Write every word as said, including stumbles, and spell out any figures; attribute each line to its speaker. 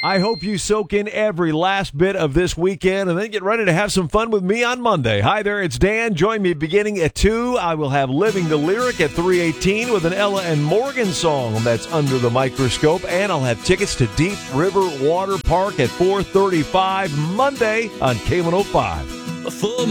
Speaker 1: I hope you soak in every last bit of this weekend and then get ready to have some fun with me on Monday. Hi there, it's Dan. Join me beginning at two. I will have Living the Lyric at three eighteen with an Ella and Morgan song that's Under the Microscope. And I'll have tickets to Deep River Water Park at four thirty-five Monday on K one oh five.
Speaker 2: A full